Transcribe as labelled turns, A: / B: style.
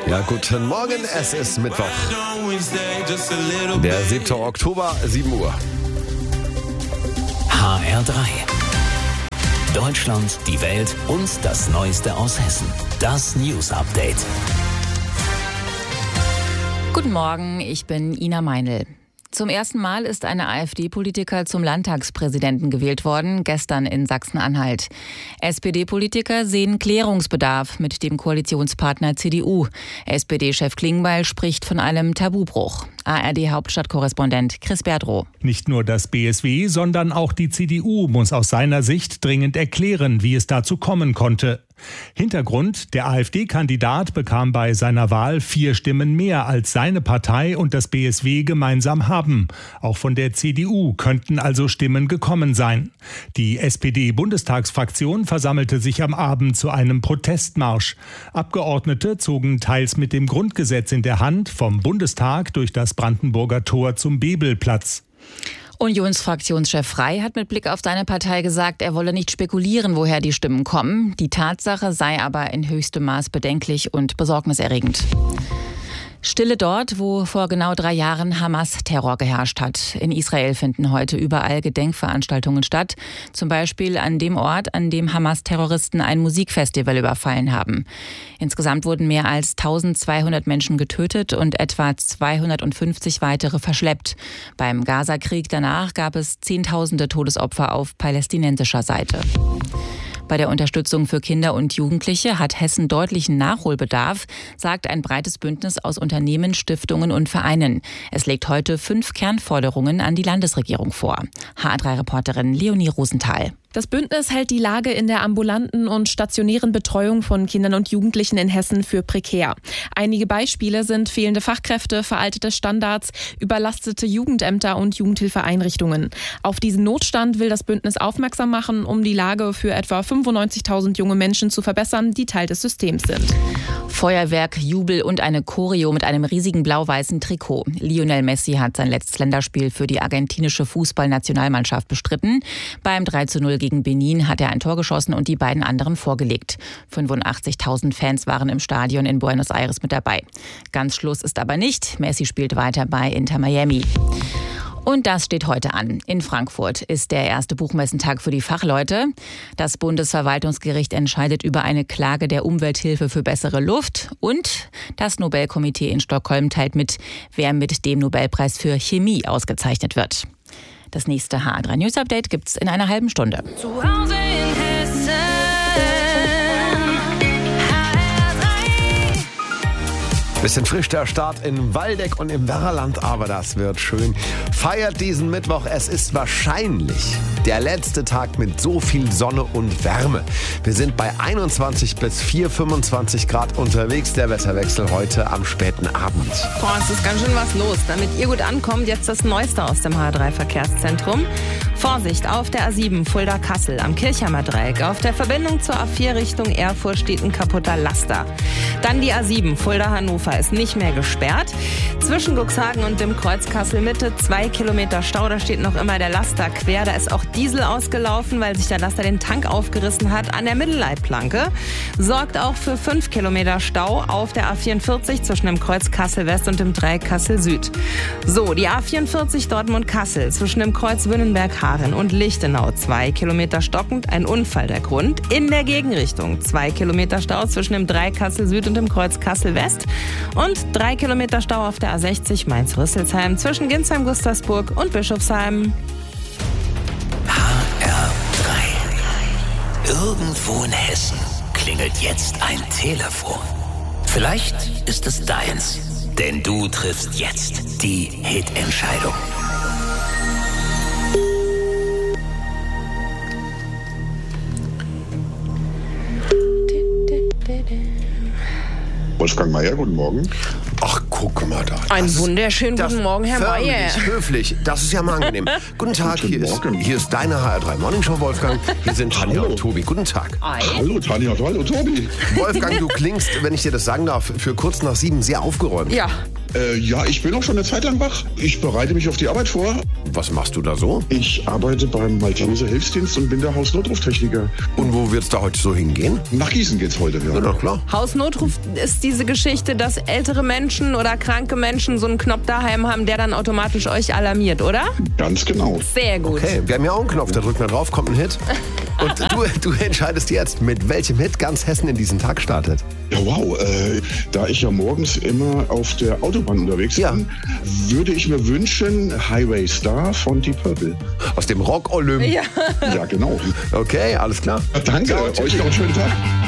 A: Ja, guten Morgen, es ist Mittwoch. Der 7. Oktober, 7 Uhr.
B: HR3. Deutschland, die Welt und das Neueste aus Hessen. Das News Update.
C: Guten Morgen, ich bin Ina Meinl. Zum ersten Mal ist eine AfD-Politiker zum Landtagspräsidenten gewählt worden, gestern in Sachsen-Anhalt. SPD-Politiker sehen Klärungsbedarf mit dem Koalitionspartner CDU. SPD-Chef Klingbeil spricht von einem Tabubruch. ARD-Hauptstadtkorrespondent Chris Berdrow.
D: Nicht nur das BSW, sondern auch die CDU muss aus seiner Sicht dringend erklären, wie es dazu kommen konnte. Hintergrund: Der AfD-Kandidat bekam bei seiner Wahl 4 Stimmen mehr, als seine Partei und das BSW gemeinsam haben. Auch von der CDU könnten also Stimmen gekommen sein. Die SPD-Bundestagsfraktion versammelte sich am Abend zu einem Protestmarsch. Abgeordnete zogen teils mit dem Grundgesetz in der Hand vom Bundestag durch das Brandenburger Tor zum Bebelplatz.
C: Unionsfraktionschef Frey hat mit Blick auf seine Partei gesagt, er wolle nicht spekulieren, woher die Stimmen kommen. Die Tatsache sei aber in höchstem Maß bedenklich und besorgniserregend. Stille dort, wo vor genau 3 Jahren Hamas-Terror geherrscht hat. In Israel finden heute überall Gedenkveranstaltungen statt. Zum Beispiel an dem Ort, an dem Hamas-Terroristen ein Musikfestival überfallen haben. Insgesamt wurden mehr als 1200 Menschen getötet und etwa 250 weitere verschleppt. Beim Gaza-Krieg danach gab es Zehntausende Todesopfer auf palästinensischer Seite. Bei der Unterstützung für Kinder und Jugendliche hat Hessen deutlichen Nachholbedarf, sagt ein breites Bündnis aus Unternehmen, Stiftungen und Vereinen. Es legt heute 5 Kernforderungen an die Landesregierung vor. HR3-Reporterin Leonie Rosenthal.
E: Das Bündnis hält die Lage in der ambulanten und stationären Betreuung von Kindern und Jugendlichen in Hessen für prekär. Einige Beispiele sind fehlende Fachkräfte, veraltete Standards, überlastete Jugendämter und Jugendhilfeeinrichtungen. Auf diesen Notstand will das Bündnis aufmerksam machen, um die Lage für etwa 95.000 junge Menschen zu verbessern, die Teil des Systems sind.
C: Feuerwerk, Jubel und eine Choreo mit einem riesigen blau-weißen Trikot. Lionel Messi hat sein letztes Länderspiel für die argentinische Fußballnationalmannschaft bestritten. Beim 3:0 gegen Benin hat er ein Tor geschossen und die beiden anderen vorgelegt. 85.000 Fans waren im Stadion in Buenos Aires mit dabei. Ganz Schluss ist aber nicht. Messi spielt weiter bei Inter Miami. Und das steht heute an. In Frankfurt ist der erste Buchmessentag für die Fachleute. Das Bundesverwaltungsgericht entscheidet über eine Klage der Umwelthilfe für bessere Luft. Und das Nobelkomitee in Stockholm teilt mit, wer mit dem Nobelpreis für Chemie ausgezeichnet wird. Das nächste HR3 News Update gibt's in einer halben Stunde.
F: Zu Hause in Hessen.
A: Bisschen frisch der Start in Waldeck und im Werraland, aber das wird schön. Feiert diesen Mittwoch, es ist wahrscheinlich der letzte Tag mit so viel Sonne und Wärme. Wir sind bei 21 bis 25 Grad unterwegs, der Wetterwechsel heute am späten Abend.
F: Boah, es ist ganz schön was los. Damit ihr gut ankommt, jetzt das Neueste aus dem H3-Verkehrszentrum. Vorsicht auf der A7 Fulda-Kassel am Kirchheimer Dreieck. Auf der Verbindung zur A4 Richtung Erfurt steht ein kaputter Laster. Dann die A7 Fulda-Hannover ist nicht mehr gesperrt. Zwischen Cuxhagen und dem Kreuz Kassel-Mitte 2 Kilometer Stau. Da steht noch immer der Laster quer. Da ist auch Diesel ausgelaufen, weil sich der Laster den Tank aufgerissen hat an der Mittelleitplanke. Sorgt auch für 5 Kilometer Stau auf der A44 zwischen dem Kreuz Kassel-West und dem Dreieck Kassel-Süd. So, die A44 Dortmund-Kassel zwischen dem Kreuz Wünnenberg-Haaren und Lichtenau 2 Kilometer stockend. Ein Unfall der Grund. In der Gegenrichtung 2 Kilometer Stau zwischen dem Dreieck Kassel-Süd und dem Kreuz Kassel-West. Und 3 Kilometer Stau auf der A60 Mainz-Rüsselsheim zwischen Ginsheim-Gustersburg und Bischofsheim.
B: HR3. Irgendwo in Hessen klingelt jetzt ein Telefon. Vielleicht ist es deins, denn du triffst jetzt die Hit-Entscheidung.
G: Wolfgang Meier, guten Morgen.
A: Ach, guck mal da.
F: Einen wunderschönen guten Morgen, Herr Meier.
A: Höflich, das ist ja mal angenehm. Guten Tag, hier ist deine HR3 Morning Show, Wolfgang. Hier sind Tanja und Tobi. Guten Tag.
G: Hallo Tanja, hallo Tobi.
A: Wolfgang, du klingst, wenn ich dir das sagen darf, für kurz nach 7 sehr aufgeräumt.
F: Ja,
G: Ja, ich bin auch schon eine Zeit lang wach. Ich bereite mich auf die Arbeit vor.
A: Was machst du da so?
G: Ich arbeite beim Malteser Hilfsdienst und bin der Hausnotruf-Techniker.
A: Und wo wird's da heute so hingehen?
G: Nach Gießen geht's heute, ja.
A: Ja, na klar.
F: Hausnotruf ist diese Geschichte, dass ältere Menschen oder kranke Menschen so einen Knopf daheim haben, der dann automatisch euch alarmiert, oder?
G: Ganz genau.
F: Sehr gut.
A: Okay, wir haben ja auch einen Knopf, da drückt man drauf, kommt ein Hit. Und du entscheidest jetzt, mit welchem Hit ganz Hessen in diesen Tag startet.
G: Ja, wow. Da ich ja morgens immer auf der Autobahn unterwegs bin, würde ich mir wünschen Highway Star von Deep Purple.
A: Aus dem Rock-Olymp.
F: Ja.
G: Ja, genau.
A: Okay, alles klar.
G: Danke,
A: Ciao,
G: euch noch einen schönen Tag.